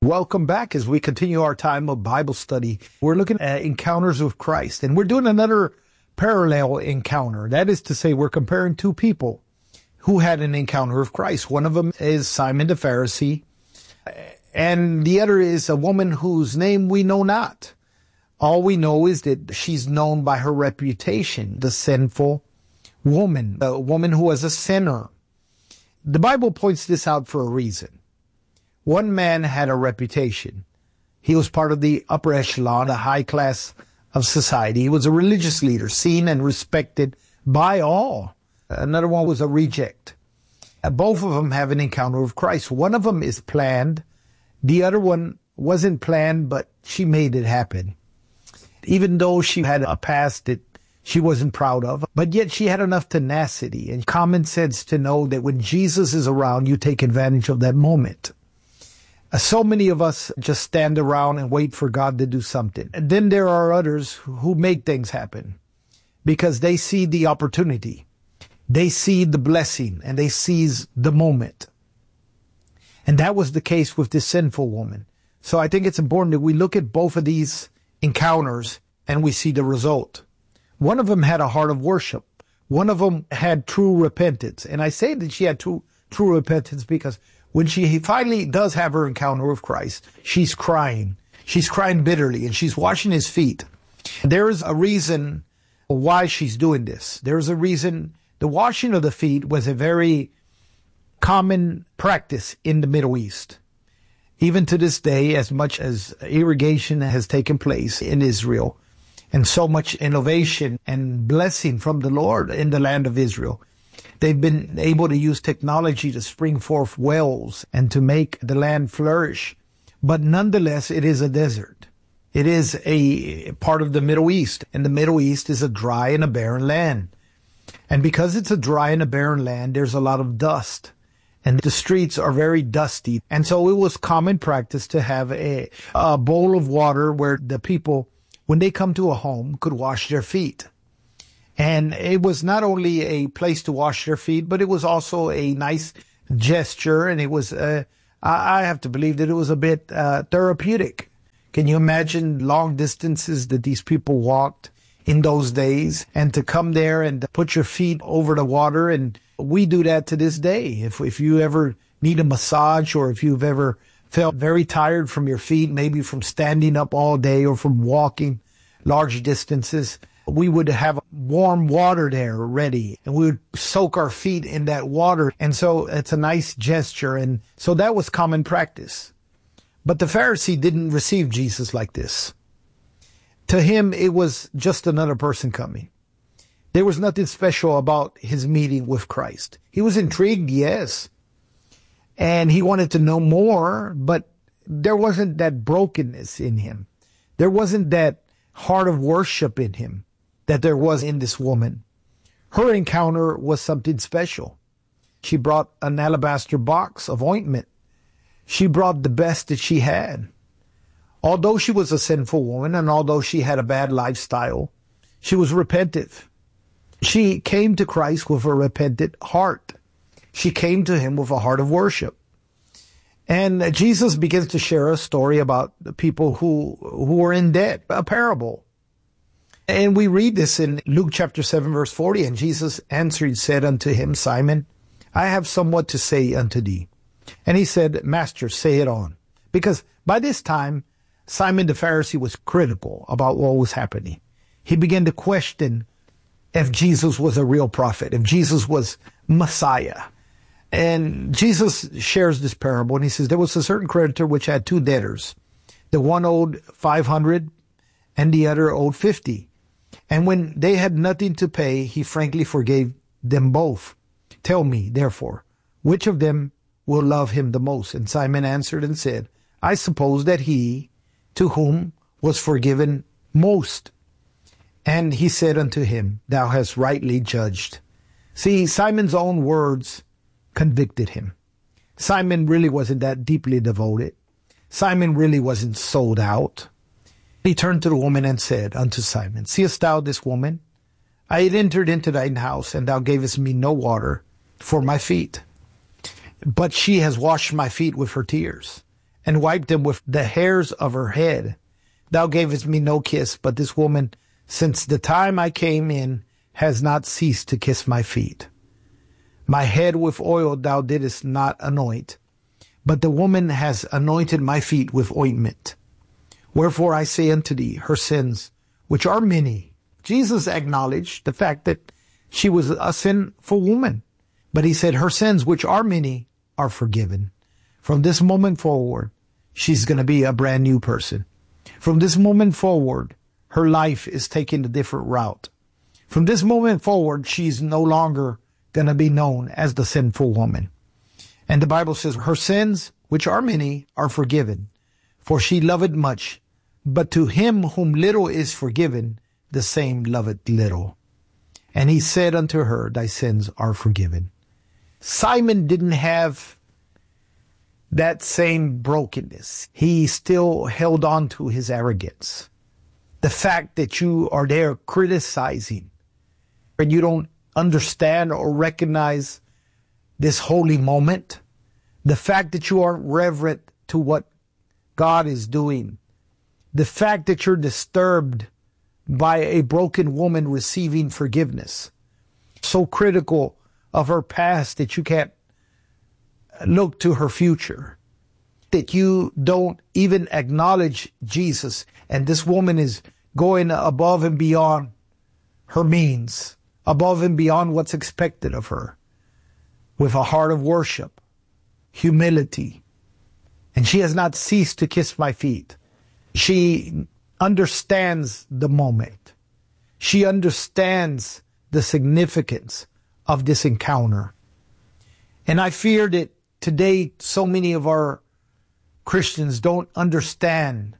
Welcome back as we continue our time of Bible study. We're looking at encounters with Christ, and we're doing another parallel encounter. That is to say, we're comparing two people who had an encounter with Christ. One of them is Simon the Pharisee, and the other is a woman whose name we know not. All we know is that she's known by her reputation, the sinful woman, a woman who was a sinner. The Bible points this out for a reason. One man had a reputation. He was part of the upper echelon, the high class of society. He was a religious leader, seen and respected by all. Another one was a reject. Both of them have an encounter with Christ. One of them is planned. The other one wasn't planned, but she made it happen. Even though she had a past that she wasn't proud of, but yet she had enough tenacity and common sense to know that when Jesus is around, you take advantage of that moment. So many of us just stand around and wait for God to do something. And then there are others who make things happen because they see the opportunity. They see the blessing and they seize the moment. And that was the case with this sinful woman. So I think it's important that we look at both of these encounters and we see the result. One of them had a heart of worship. One of them had true repentance. And I say that she had true repentance because when she finally does have her encounter with Christ, she's crying. She's crying bitterly, and she's washing his feet. There is a reason why she's doing this. There's a reason. The washing of the feet was a very common practice in the Middle East. Even to this day, as much as irrigation has taken place in Israel, and so much innovation and blessing from the Lord in the land of Israel, they've been able to use technology to spring forth wells and to make the land flourish. But nonetheless, it is a desert. It is a part of the Middle East, and the Middle East is a dry and a barren land. And because it's a dry and a barren land, there's a lot of dust, and the streets are very dusty. And so it was common practice to have a bowl of water where the people, when they come to a home, could wash their feet. And it was not only a place to wash their feet, but it was also a nice gesture. And it was, I have to believe that it was a bit therapeutic. Can you imagine long distances that these people walked in those days? And to come there and put your feet over the water. And we do that to this day. If you ever need a massage, or if you've ever felt very tired from your feet, maybe from standing up all day or from walking large distances, we would have warm water there ready, and we would soak our feet in that water. And so it's a nice gesture. And so that was common practice. But the Pharisee didn't receive Jesus like this. To him, it was just another person coming. There was nothing special about his meeting with Christ. He was intrigued, yes. And he wanted to know more, but there wasn't that brokenness in him. There wasn't that heart of worship in him that there was in this woman. Her encounter was something special. She brought an alabaster box of ointment. She brought the best that she had. Although she was a sinful woman, and although she had a bad lifestyle, she was repentive. She came to Christ with a repentant heart. She came to him with a heart of worship. And Jesus begins to share a story about the people who were in debt, a parable. And we read this in Luke chapter 7, verse 40. And Jesus answered, said unto him, Simon, I have somewhat to say unto thee. And he said, Master, say it on. Because by this time, Simon the Pharisee was critical about what was happening. He began to question if Jesus was a real prophet, if Jesus was Messiah. And Jesus shares this parable, and he says, there was a certain creditor which had two debtors. The one owed 500 and the other owed 50. And when they had nothing to pay, he frankly forgave them both. Tell me, therefore, which of them will love him the most? And Simon answered and said, I suppose that he to whom was forgiven most. And he said unto him, Thou hast rightly judged. See, Simon's own words convicted him. Simon really wasn't that deeply devoted. Simon really wasn't sold out. He turned to the woman and said unto Simon, Seest thou this woman? I had entered into thine house, and thou gavest me no water for my feet. But she has washed my feet with her tears, and wiped them with the hairs of her head. Thou gavest me no kiss, but this woman, since the time I came in, has not ceased to kiss my feet. My head with oil thou didst not anoint, but the woman has anointed my feet with ointment. Wherefore I say unto thee, her sins, which are many. Jesus acknowledged the fact that she was a sinful woman, but he said her sins, which are many, are forgiven. From this moment forward, she's going to be a brand new person. From this moment forward, her life is taking a different route. From this moment forward, she's no longer going to be known as the sinful woman. And the Bible says, her sins, which are many, are forgiven. For she loved much, but to him whom little is forgiven, the same loveth little. And he said unto her, thy sins are forgiven. Simon didn't have that same brokenness. He still held on to his arrogance. The fact that you are there criticizing and you don't understand or recognize this holy moment, the fact that you aren't reverent to what God is doing, the fact that you're disturbed by a broken woman receiving forgiveness, so critical of her past that you can't look to her future, that you don't even acknowledge Jesus, and this woman is going above and beyond her means, above and beyond what's expected of her, with a heart of worship, humility, and she has not ceased to kiss my feet. She understands the moment. She understands the significance of this encounter. And I fear that today so many of our Christians don't understand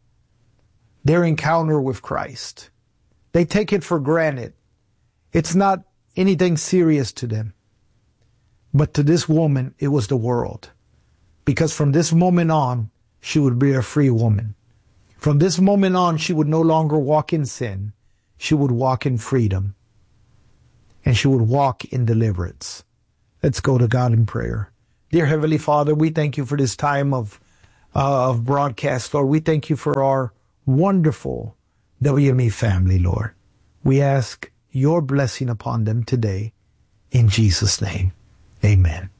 their encounter with Christ. They take it for granted. It's not anything serious to them. But to this woman, it was the world. Because from this moment on, she would be a free woman. From this moment on, she would no longer walk in sin. She would walk in freedom. And she would walk in deliverance. Let's go to God in prayer. Dear Heavenly Father, we thank you for this time of broadcast, Lord. We thank you for our wonderful WME family, Lord. We ask your blessing upon them today. In Jesus' name, amen.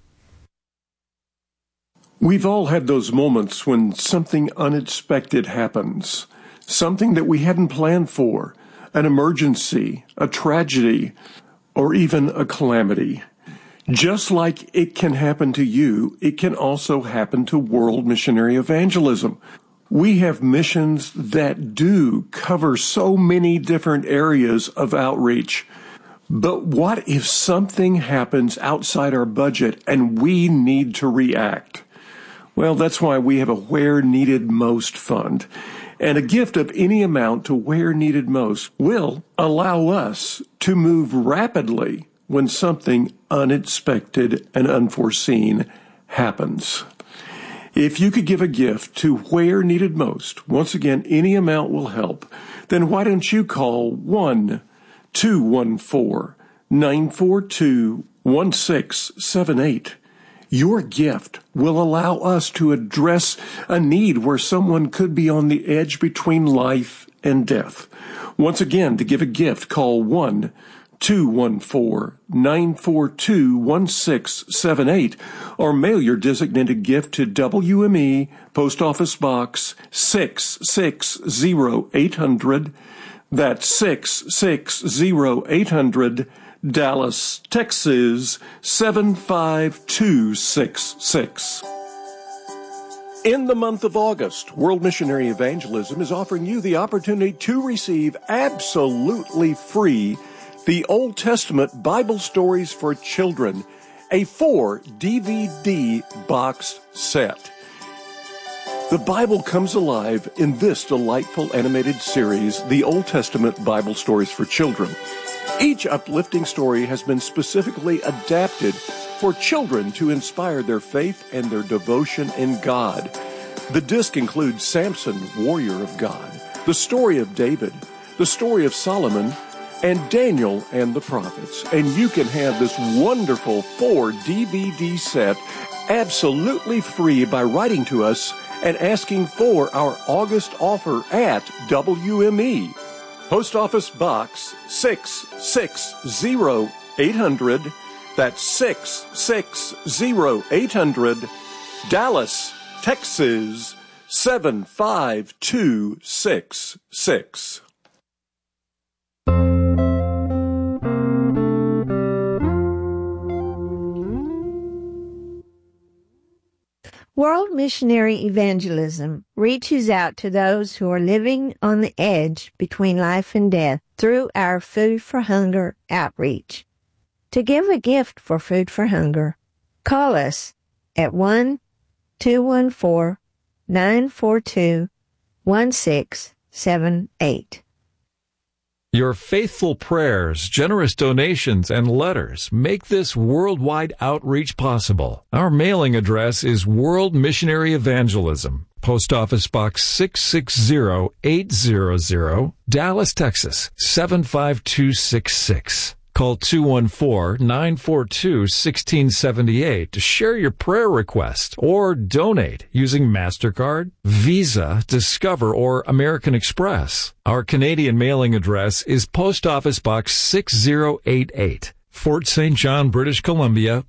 We've all had those moments when something unexpected happens, something that we hadn't planned for, an emergency, a tragedy, or even a calamity. Just like it can happen to you, it can also happen to World Missionary Evangelism. We have missions that do cover so many different areas of outreach. But what if something happens outside our budget and we need to react? Well, that's why we have a Where Needed Most fund. And a gift of any amount to Where Needed Most will allow us to move rapidly when something unexpected and unforeseen happens. If you could give a gift to Where Needed Most, once again, any amount will help, then why don't you call 1-214-942-1678. Your gift will allow us to address a need where someone could be on the edge between life and death. Once again, to give a gift, call 1-214-942-1678 or mail your designated gift to WME, Post Office Box 660-800. That's 660-800. Dallas, Texas 75266. In the month of August, World Missionary Evangelism is offering you the opportunity to receive absolutely free the Old Testament Bible Stories for Children, a 4-DVD box set. The Bible comes alive in this delightful animated series, the Old Testament Bible Stories for Children. Each uplifting story has been specifically adapted for children to inspire their faith and their devotion in God. The disc includes Samson, warrior of God, the story of David, the story of Solomon, and Daniel and the prophets. And you can have this wonderful 4-DVD set absolutely free by writing to us and asking for our August offer at WME. Post Office Box 660800. That's 660800. Dallas, Texas 75266. World Missionary Evangelism reaches out to those who are living on the edge between life and death through our Food for Hunger outreach. To give a gift for Food for Hunger, call us at 1-214-942-1678. Your faithful prayers, generous donations, and letters make this worldwide outreach possible. Our mailing address is World Missionary Evangelism, Post Office Box 660800, Dallas, Texas 75266. Call 214-942-1678 to share your prayer request or donate using MasterCard, Visa, Discover, or American Express. Our Canadian mailing address is Post Office Box 6088, Fort St. John, British Columbia,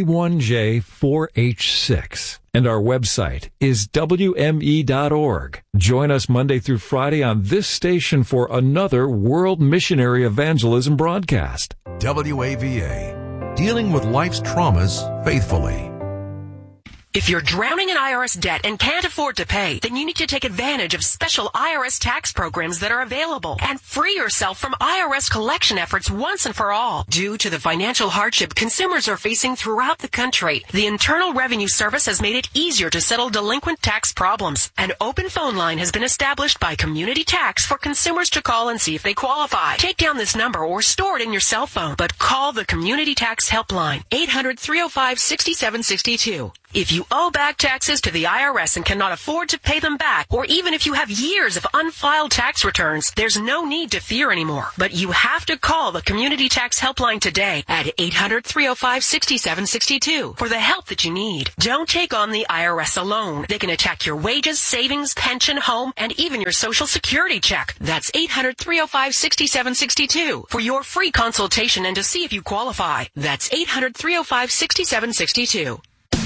V1J4H6. And our website is WME.org. Join us Monday through Friday on this station for another World Missionary Evangelism broadcast. WAVA, dealing with life's traumas faithfully. If you're drowning in IRS debt and can't afford to pay, then you need to take advantage of special IRS tax programs that are available and free yourself from IRS collection efforts once and for all. Due to the financial hardship consumers are facing throughout the country, the Internal Revenue Service has made it easier to settle delinquent tax problems. An open phone line has been established by Community Tax for consumers to call and see if they qualify. Take down this number or store it in your cell phone, but call the Community Tax Helpline, 800-305-6762. If you owe back taxes to the IRS and cannot afford to pay them back, or even if you have years of unfiled tax returns, there's no need to fear anymore. But you have to call the Community Tax Helpline today at 800-305-6762 for the help that you need. Don't take on the IRS alone. They can attack your wages, savings, pension, home, and even your Social Security check. That's 800-305-6762 for your free consultation and to see if you qualify. That's 800-305-6762.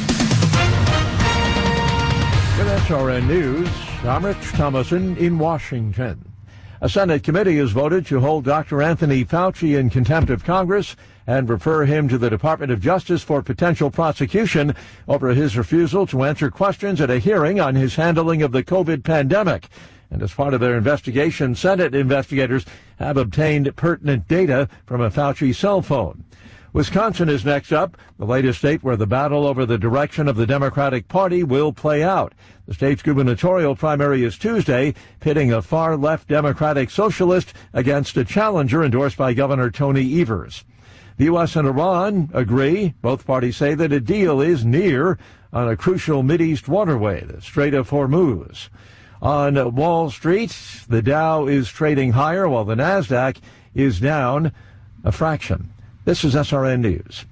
With SRN News, I'm Rich Thomason in Washington. A Senate committee has voted to hold Dr. Anthony Fauci in contempt of Congress and refer him to the Department of Justice for potential prosecution over his refusal to answer questions at a hearing on his handling of the COVID pandemic. And as part of their investigation, Senate investigators have obtained pertinent data from a Fauci cell phone. Wisconsin is next up, the latest state where the battle over the direction of the Democratic Party will play out. The state's gubernatorial primary is Tuesday, pitting a far-left Democratic socialist against a challenger endorsed by Governor Tony Evers. The U.S. and Iran agree. Both parties say that a deal is near on a crucial Mideast waterway, the Strait of Hormuz. On Wall Street, the Dow is trading higher while the Nasdaq is down a fraction. This is SRN News.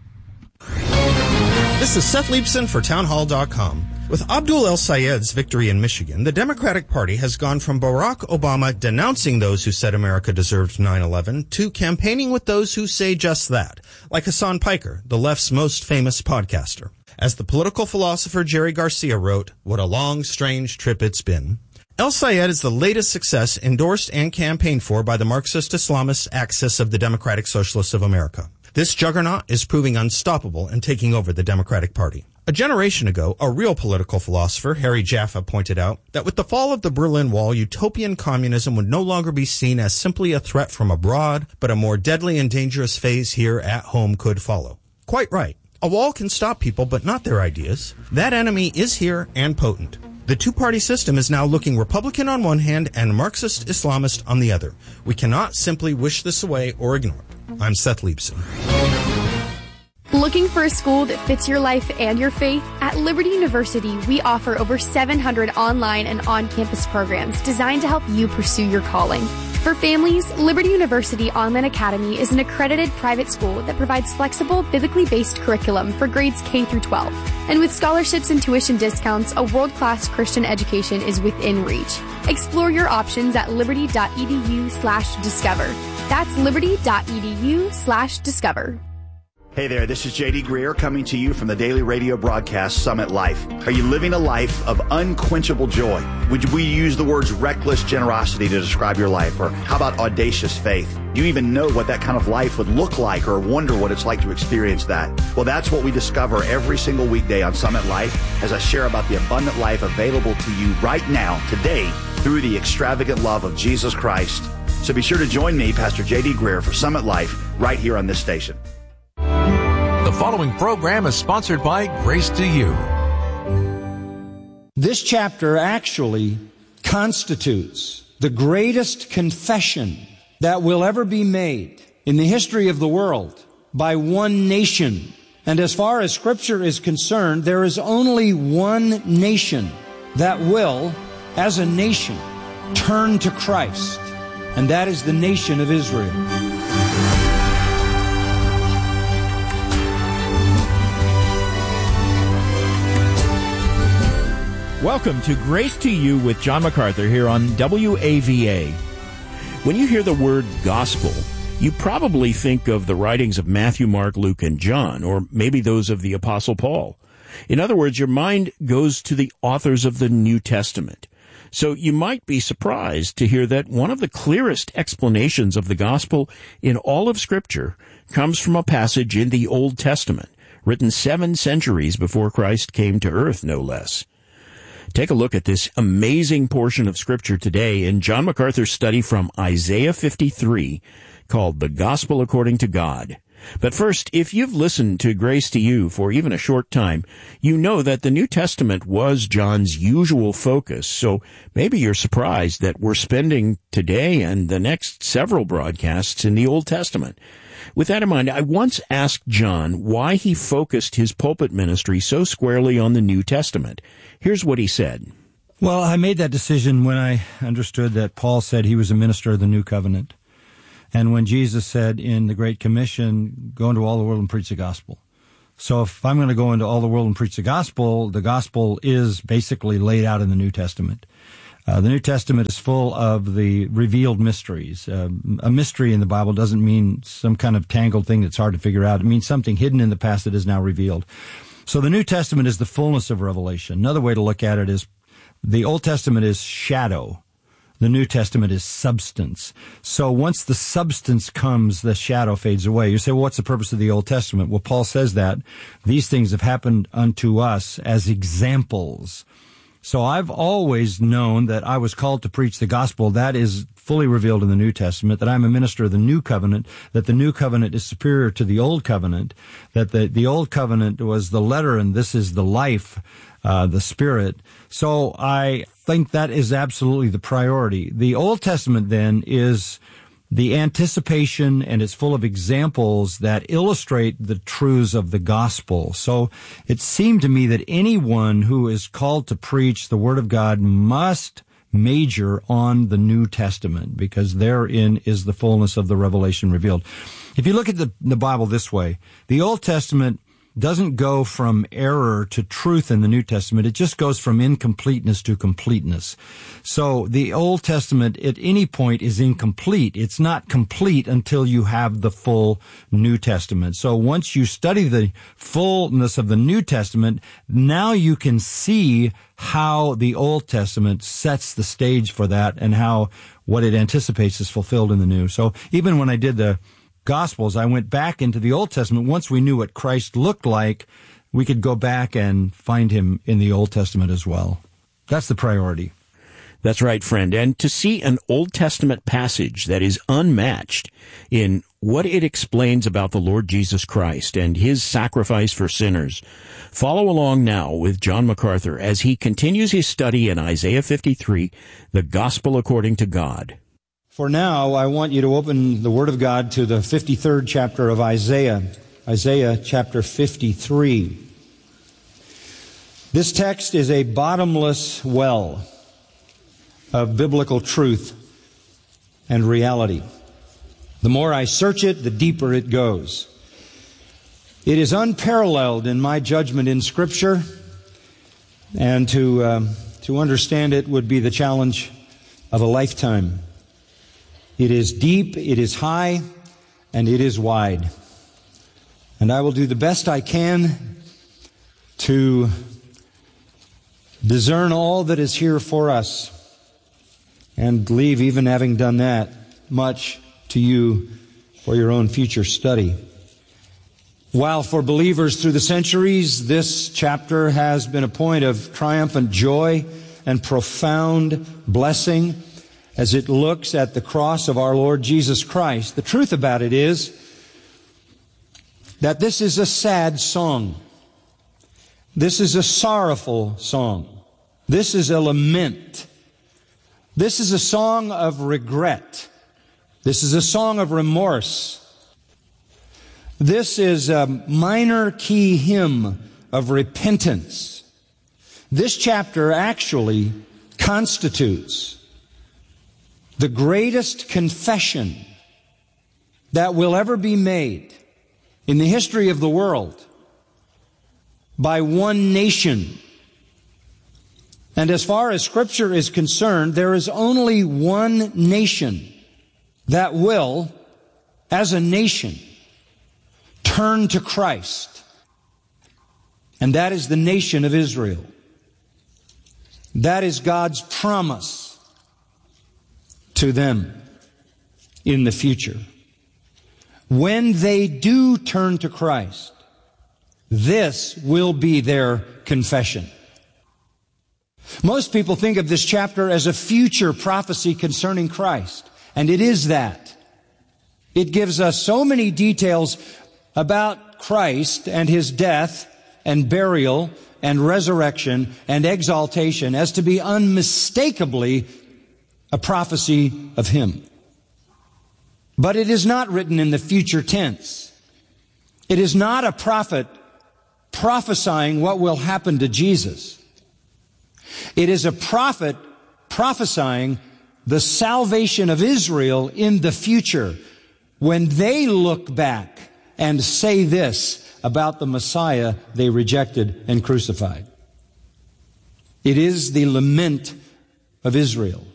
This is Seth Leibson for townhall.com. With Abdul El-Sayed's victory in Michigan, the Democratic Party has gone from Barack Obama denouncing those who said America deserved 9/11 to campaigning with those who say just that, like Hassan Piker, the left's most famous podcaster. As the political philosopher Jerry Garcia wrote, "What a long, strange trip it's been." El-Sayed is the latest success endorsed and campaigned for by the Marxist Islamist axis of the Democratic Socialists of America. This juggernaut is proving unstoppable and taking over the Democratic Party. A generation ago, a real political philosopher, Harry Jaffa, pointed out that with the fall of the Berlin Wall, utopian communism would no longer be seen as simply a threat from abroad, but a more deadly and dangerous phase here at home could follow. Quite right. A wall can stop people, but not their ideas. That enemy is here and potent. The two-party system is now looking Republican on one hand and Marxist Islamist on the other. We cannot simply wish this away or ignore it. I'm Seth Leibson. Looking for a school that fits your life and your faith? At Liberty University, we offer over 700 online and on-campus programs designed to help you pursue your calling. For families, Liberty University Online Academy is an accredited private school that provides flexible, biblically based curriculum for grades K through 12. And with scholarships and tuition discounts, a world-class Christian education is within reach. Explore your options at liberty.edu/discover. That's liberty.edu/discover. Hey there, this is J.D. Greer coming to you from the daily radio broadcast Summit Life. Are you living a life of unquenchable joy? Would we use the words reckless generosity to describe your life? Or how about audacious faith? Do you even know what that kind of life would look like or wonder what it's like to experience that? Well, that's what we discover every single weekday on Summit Life as I share about the abundant life available to you right now, today, through the extravagant love of Jesus Christ. So be sure to join me, Pastor J.D. Greer, for Summit Life right here on this station. The following program is sponsored by Grace to You. This chapter actually constitutes the greatest confession that will ever be made in the history of the world by one nation. And as far as Scripture is concerned, there is only one nation that will, as a nation, turn to Christ, and that is the nation of Israel. Welcome to Grace to You with John MacArthur here on WAVA. When you hear the word gospel, you probably think of the writings of Matthew, Mark, Luke, and John, or maybe those of the Apostle Paul. In other words, your mind goes to the authors of the New Testament. So you might be surprised to hear that one of the clearest explanations of the gospel in all of Scripture comes from a passage in the Old Testament, written 7 centuries before Christ came to earth, no less. Take a look at this amazing portion of Scripture today in John MacArthur's study from Isaiah 53 called The Gospel According to God. But first, if you've listened to Grace to You for even a short time, you know that the New Testament was John's usual focus, so maybe you're surprised that we're spending today and the next several broadcasts in the Old Testament. With that in mind, I once asked John why he focused his pulpit ministry so squarely on the New Testament. Here's what he said. Well, I made that decision when I understood that Paul said he was a minister of the New Covenant. And when Jesus said in the Great Commission, go into all the world and preach the gospel. So if I'm going to go into all the world and preach the gospel is basically laid out in the New Testament. The New Testament is full of the revealed mysteries. A mystery in the Bible doesn't mean some kind of tangled thing that's hard to figure out. It means something hidden in the past that is now revealed. So the New Testament is the fullness of revelation. Another way to look at it is the Old Testament is shadow. The New Testament is substance. So once the substance comes, the shadow fades away. You say, well, what's the purpose of the Old Testament? Well, Paul says that these things have happened unto us as examples. So I've always known that I was called to preach the gospel. That is fully revealed in the New Testament, that I'm a minister of the New Covenant, that the New Covenant is superior to the Old Covenant, that the Old Covenant was the letter and this is the life, the Spirit. So I think that is absolutely the priority. The Old Testament then is the anticipation, and it's full of examples that illustrate the truths of the gospel. So it seemed to me that anyone who is called to preach the Word of God must major on the New Testament, because therein is the fullness of the revelation revealed. If you look at the Bible this way, the Old Testament doesn't go from error to truth in the New Testament. It just goes from incompleteness to completeness. So the Old Testament at any point is incomplete. It's not complete until you have the full New Testament. So once you study the fullness of the New Testament, now you can see how the Old Testament sets the stage for that and how what it anticipates is fulfilled in the New. So even when I did the Gospels, I went back into the Old Testament. Once we knew what Christ looked like, we could go back and find him in the Old Testament as well. That's the priority. That's right, friend. And to see an Old Testament passage that is unmatched in what it explains about the Lord Jesus Christ and his sacrifice for sinners, follow along now with John MacArthur as he continues his study in Isaiah 53, the Gospel According to God. For now, I want you to open the Word of God to the 53rd chapter of Isaiah, Isaiah chapter 53. This text is a bottomless well of biblical truth. and reality. The more I search it, the deeper it goes. It is unparalleled in my judgment in Scripture, and to understand it would be the challenge of a lifetime. It is deep, it is high, and it is wide. And I will do the best I can to discern all that is here for us, and leave, even having done that, much to you for your own future study. While for believers through the centuries, this chapter has been a point of triumphant joy and profound blessing as it looks at the cross of our Lord Jesus Christ, the truth about it is that this is a sad song. This is a sorrowful song. This is a lament. This is a song of regret. This is a song of remorse. This is a minor key hymn of repentance. This chapter actually constitutes the greatest confession that will ever be made in the history of the world by one nation. And as far as Scripture is concerned, there is only one nation that will, as a nation, turn to Christ. And that is the nation of Israel. That is God's promise to them in the future. When they do turn to Christ, this will be their confession. Most people think of this chapter as a future prophecy concerning Christ, and it is that. It gives us so many details about Christ and His death and burial and resurrection and exaltation as to be unmistakably a prophecy of Him. But it is not written in the future tense. It is not a prophet prophesying what will happen to Jesus. It is a prophet prophesying the salvation of Israel in the future when they look back and say this about the Messiah they rejected and crucified. It is the lament of Israel.